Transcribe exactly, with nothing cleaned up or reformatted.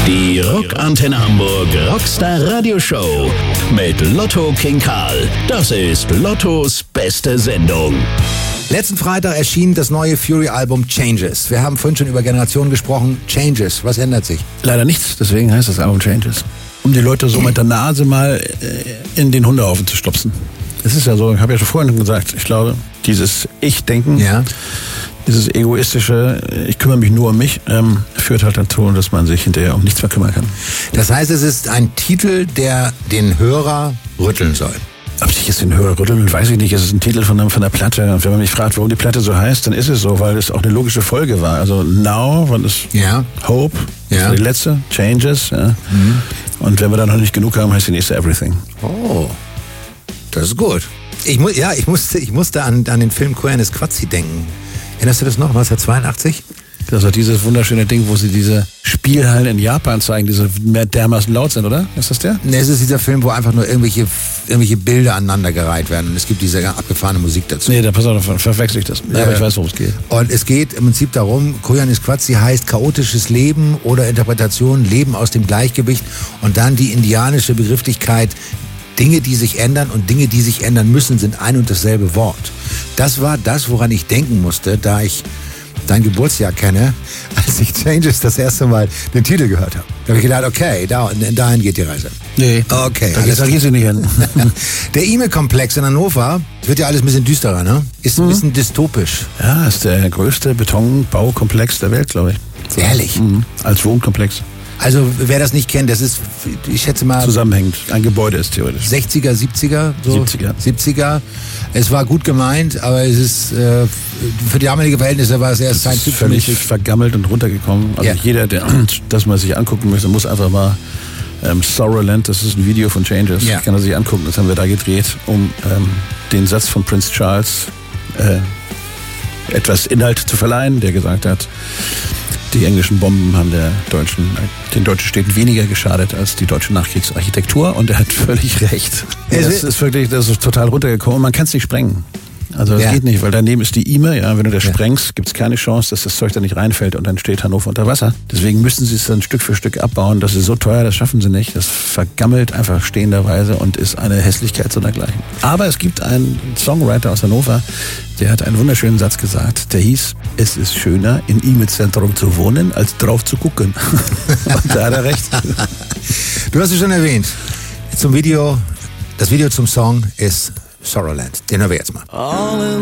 Die Rockantenne Hamburg Rockstar Radio Show mit Lotto King Karl. Das ist Lottos beste Sendung. Letzten Freitag erschien das neue Fury-Album Changes. Wir haben vorhin schon über Generationen gesprochen. Changes, was ändert sich? Leider nichts, deswegen heißt das Album Changes. Um die Leute so mit der Nase mal in den Hundehaufen zu stopfen. Es ist ja so, ich habe ja schon vorhin gesagt, ich glaube, dieses Ich-Denken, ja. dieses egoistische, ich kümmere mich nur um mich, ähm, führt halt dazu, dass man sich hinterher um nichts mehr kümmern kann. Das heißt, es ist ein Titel, der den Hörer rütteln soll. Ob sich jetzt den Hörer rütteln, weiß ich nicht. Es ist ein Titel von der, von der Platte. Und wenn man mich fragt, warum die Platte so heißt, dann ist es so, weil es auch eine logische Folge war. Also Now, war das ja. Hope, das ja. war die letzte, Changes. Ja. Mhm. Und wenn wir dann noch nicht genug haben, heißt die nächste Everything. Oh, das ist gut. Ich mu- ja, ich musste, ich musste an, an den Film Koyanis Qatsi denken. Erinnerst du das noch? Was, der zweiundachtzig? Das ist dieses wunderschöne Ding, wo sie diese Spielhallen in Japan zeigen, die so mehr dermaßen laut sind, oder? Ist das der? Ne, es ist dieser Film, wo einfach nur irgendwelche, irgendwelche Bilder aneinandergereiht werden. Und es gibt diese abgefahrene Musik dazu. Nee, da pass auf, ver- verwechsel ich das. Ja, aber ich weiß, worum es geht. Und es geht im Prinzip darum, Koyanis Qatsi heißt chaotisches Leben oder Interpretation, Leben aus dem Gleichgewicht. Und dann die indianische Begrifflichkeit, Dinge, die sich ändern und Dinge, die sich ändern müssen, sind ein und dasselbe Wort. Das war das, woran ich denken musste, da ich dein Geburtsjahr kenne, als ich Changes das erste Mal den Titel gehört habe. Da habe ich gedacht, okay, da, dahin geht die Reise. Nee, okay, da geht, da geht sie nicht hin. Der E-Mail-Komplex in Hannover, wird ja alles ein bisschen düsterer, ne? Ist ein bisschen dystopisch. Ja, ist der größte Betonbaukomplex der Welt, glaube ich. So. Ehrlich? Mhm. Als Wohnkomplex. Also, wer das nicht kennt, das ist, ich schätze mal... Zusammenhängend. Ein Gebäude ist theoretisch. sechziger, siebziger? So? siebziger. siebziger. Es war gut gemeint, aber es ist, äh, für die damalige Verhältnisse war es erst Science Fiction. Völlig vergammelt und runtergekommen. Also ja. jeder, der das mal sich angucken möchte, muss einfach mal ähm, Sorrowland, das ist ein Video von Changes, ja. kann er sich angucken. Das haben wir da gedreht, um ähm, den Satz von Prince Charles äh, etwas Inhalt zu verleihen, der gesagt hat, die englischen Bomben haben der deutschen, den deutschen Städten weniger geschadet als die deutsche Nachkriegsarchitektur, und er hat völlig recht. Das ist wirklich, das ist total runtergekommen und man kann es nicht sprengen. Also das ja. geht nicht, weil daneben ist die I M E, ja, wenn du das ja. sprengst, gibt es keine Chance, dass das Zeug da nicht reinfällt und dann steht Hannover unter Wasser. Deswegen müssen sie es dann Stück für Stück abbauen. Das ist so teuer, das schaffen sie nicht. Das vergammelt einfach stehenderweise und ist eine Hässlichkeit sondergleichen. Aber es gibt einen Songwriter aus Hannover, der hat einen wunderschönen Satz gesagt, der hieß, es ist schöner, im E M E-Zentrum zu wohnen, als drauf zu gucken. Und da hat er recht. Du hast es schon erwähnt. Zum Video, das Video zum Song ist Sorrowland. Den hören wir jetzt mal. All in